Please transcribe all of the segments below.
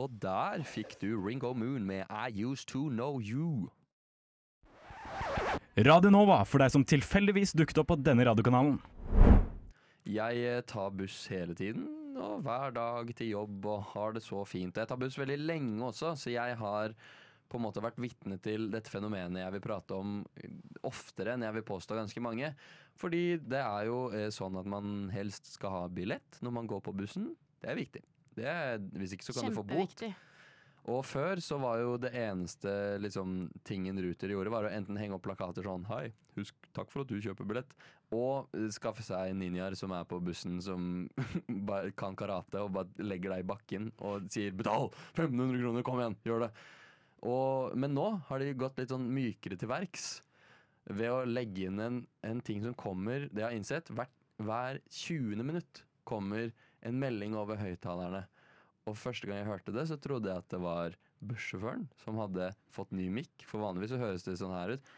Og der fikk du Ringo Moon med I Used To Know You. Radio Nova for deg som tilfeldigvis dukket opp på denne radiokanalen. Jeg tar buss hele tiden, og hver dag til jobb, og har det så fint. Jeg tar buss veldig lenge også, så jeg har på en måte vært vitne til dette fenomenet jeg vil prate om oftere enn jeg vil påstå ganske mange. Fordi det er jo sånn at man helst skal ha billett når man går på bussen. Det er viktig. Hvis ikke så kan du få bot. Kjempeviktig. Og før så var jo det eneste liksom, tingen Ruter gjorde, var å enten henge opp plakater sånn hei, husk, takk for at du kjøper billett. Og skaffe seg ninjaer som er på bussen som bare kan karate og bare legger deg i bakken og sier betal 1500 kroner, kom igjen, gjør det. Men nå har de gått litt sånn mykere til verks ved å legge inn en ting som kommer, det jeg har innsett, hver 20. minutt kommer en melding over høyttalerne. Og første gang jeg hørte det, så trodde jeg at det var bussjåføren som hadde fått ny mikk. For vanligvis så høres det sånn her ut.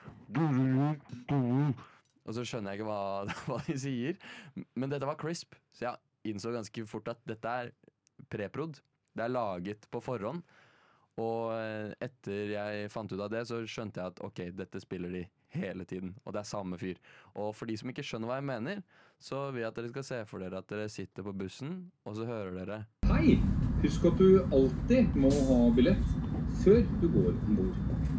Og så skjønner jeg ikke hva de sier. Men dette var crisp, så jeg innså ganske fort at dette er preprod. Det er laget på forhånd. Og etter jeg fant ut av det, så skjønte jeg at ok, dette spiller de hele tiden. Og det er samme fyr. Og for de som ikke skjønner hva jeg mener, så vil jeg at dere skal se for dere at dere sitter på bussen, og så hører dere Hei! Husk at du alltid må ha billett før du går ombord.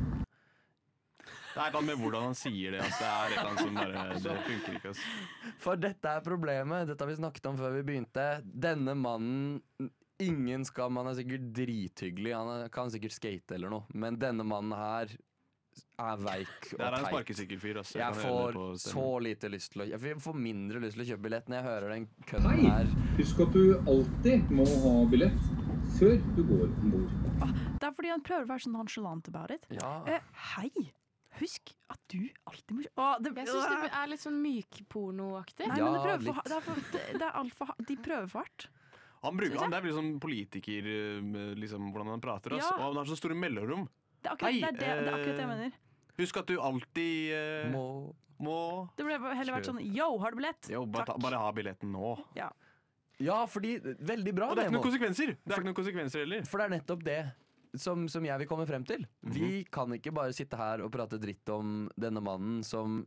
Det er noe med hvordan han sier det. Altså, det er et eller annet som bare det funker ikke. Altså. For dette er problemet. Dette har vi snakket om før vi begynte. Denne mannen ingen skam, han er sikkert drithyggelig. Han kan sikkert skate eller noe. Men denne mannen her er veik og Det er en teit. sparkesykkelfyr. Altså. Jeg Kan høre det på får så stemmen. lite lyst til å Jeg får mindre lyst til å kjøpe billett når jeg hører den kødden Hei! her. Husk at du alltid må ha billett før du går ombord. Det er fordi han prøver å være sånn nonchalant about it. Ja. Hei, husk at du alltid må Jeg synes det er litt sånn mykpornoaktig. Nei, Ja, men det litt. det er alt for De prøver for hardt. Det er liksom politiker, liksom, hvordan han prater. Altså. Ja. Og han har så store mellomrom. Det er akkurat, Hei, det er akkurat det jeg mener. Husk at du alltid må Det ble heller vært sånn yo, har du billett? Jo, bare ha billetten nå. Ja, fordi Veldig bra. Og det er ikke Nemo. noen konsekvenser. Det er ikke noen konsekvenser heller. For det er nettopp det som jeg vil komme frem til. Vi kan ikke bare sitte her og prate dritt om denne mannen som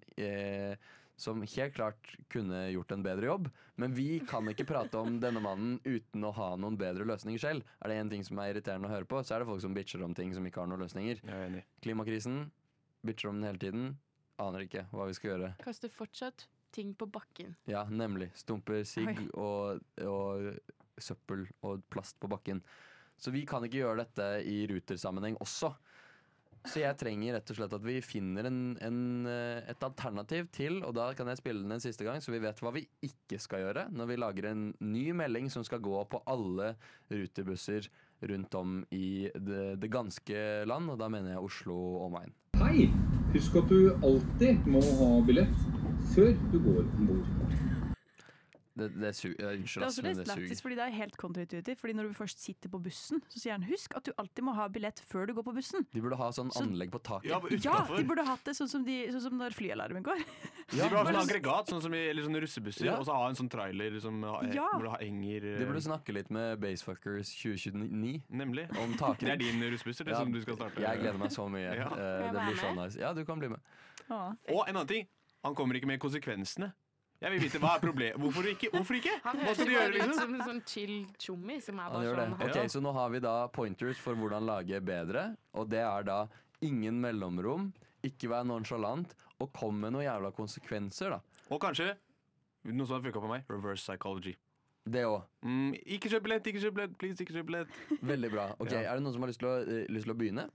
helt klart kunne gjort en bedre jobb. Men vi kan ikke prate om denne mannen uten å ha noen bedre løsninger selv. Er det en ting som er irriterende å høre på, så er det folk som bitcher om ting som ikke har noen løsninger. Jeg er enig. Klimakrisen, bitcher om den hele tiden. Aner ikke hva vi skal gjøre. Kaster fortsatt ting på bakken. Ja, nemlig. Stumper sigg og søppel og plast på bakken. Så vi kan ikke gjøre dette i rutersammenheng også. Så jeg trenger rett og slett at vi finner et alternativ til, og da kan jeg spille den en siste gang, så vi vet hva vi ikke skal gjøre når vi lager en ny melding som skal gå på alle rutebusser rundt om i det ganske land, og da mener jeg Oslo og omegn. Hei! Husk at du alltid må ha billett før du går ombord. Unnskyld, Det er også men litt det lættis, suger. fordi det er helt kontraintuitivt. Fordi når du først sitter på bussen, så sier han husk at du alltid må ha billett før du går på bussen. De burde ha sånn anlegg på taket. Ja, Ja, utenfor. de burde hatt det sånn som når flyalarmen går. De burde ha sånn aggregat, eller sånne russebusser, Ja. og så ha en sånn trailer som Ja. hvor det henger De burde snakke litt med Basefuckers 2029 Nemlig. om Det taket. er din russebusser, det Ja, som du skal starte. Jeg gleder meg så mye. Ja. Det være blir så med? nice. Ja, du kan bli med. Å. Og en annen ting, han kommer ikke med konsekvensene. Jeg vil vite hva er problemet. Hvorfor ikke? Han Hva høres skal jo de bare gjøre, ut liksom? som en sånn chill tjommi som er Han bare gjør det. sånn Ok, Så nå har vi da pointers for hvordan lage bedre, og det er da ingen mellomrom, ikke være nonchalant, og kom med noen jævla konsekvenser, da. Og kanskje, noe som har funka på meg, reverse psychology. Det òg. Ikke kjøp billett, please, ikke kjøp billett. Veldig bra. Ok, Ja. Er det noen som har lyst til å begynne?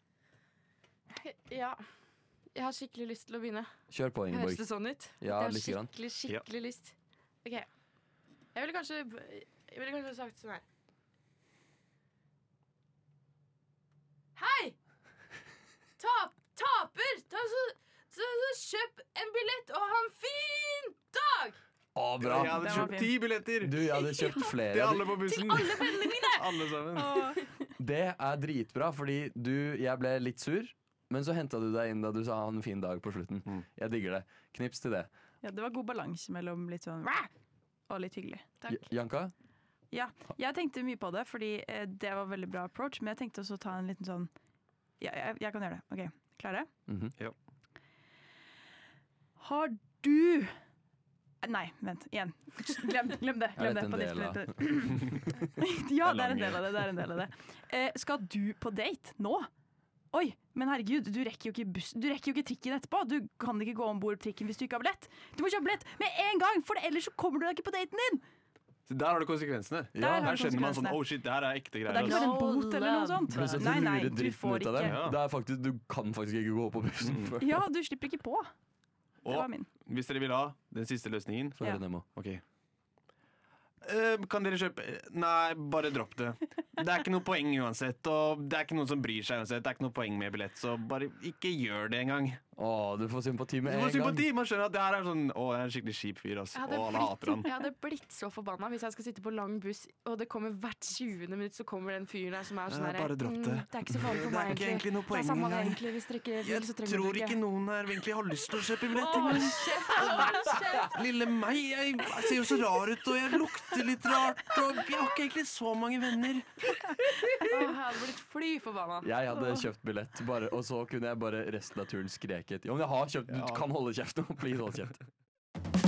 Ja. Jeg har skikkelig lyst til å begynne. Kjør på, Høres Ingeborg. det sånn ut? Ja, jeg lite har grann. skikkelig lyst. Ok. Jeg ville kanskje sagt sånn her. Hei! Taper! Så kjøp en billett og ha en fin dag! Å, bra. Jeg hadde Det var kjøpt fint. 10 billetter Du, jeg hadde kjøpt flere. til alle på bussen. Alle vennene mine! Alle sammen. Det er dritbra, fordi jeg ble litt sur, men så henta du deg inn da du sa ha en fin dag på slutten. Jeg digger det. Knips til det. Ja, det var god balanse mellom litt sånn «Wah!» og litt hyggelig. Takk. Janka? Ja, jeg tenkte mye på det, fordi det var veldig bra approach, men jeg tenkte også å ta en liten sånn Ja, jeg kan gjøre det. OK, klare? Ja. Har du Nei, vent. Igjen. Glem det. Er dette en På nytt, del av- på nytt. Ja, det er en del av det. Skal du på date nå? Oi, men herregud, du rekker jo ikke trikken etterpå. Du kan ikke gå om bord trikken hvis du ikke har billett. Du må kjøpe billett med en gang, for ellers så kommer du deg ikke på daten din. Så der har du konsekvensene. Der har Her du skjønner man sånn konsekvensene. oh shit, det her er ekte Og det er greier. ikke Altså. bare en bot eller noe sånt. Pluss at du Nei, lurer du dritten får ut av dem. ikke. Ja. Det er faktisk, du kan faktisk ikke gå på bussen. Ja, du slipper ikke på. Det var Og min. hvis dere vil ha den siste løsningen Så er det Nemo. Ok. Kan dere kjøpe Nei, bare dropp det. Det er ikke noe poeng uansett, og det er ikke noen som bryr seg uansett. Det er ikke noe poeng med billett, så bare ikke gjør det engang. Å, du får sympati med Du en får gang. sympati, man skjønner at det her er sånn Å, jeg er en skikkelig kjip fyr, ass. Jeg hadde Og alle hater han. Jeg hadde blitt så forbanna hvis jeg skal sitte på lang buss, og det kommer hvert 20. minutt så kommer den fyren der som er sånn Bare dropp det. Det er ikke så farlig for Det er meg, ikke egentlig noe Det poeng er samme det engang. egentlig. Hvis dere ikke vil, Jeg så trenger tror dere ikke noen her egentlig har lyst til å kjøpe billett Hold engang. kjeft! Lille meg, jeg ser jo så rar ut, og jeg lukter litt rart, og jeg har ikke egentlig så mange venner. Jeg hadde blitt fly forbanna. Jeg hadde kjøpt billett, og så kunne jeg bare resten av turen skreket. Ja, men jeg har kjøpt, du Ja. kan holde kjeft nå. Please, hold kjeft.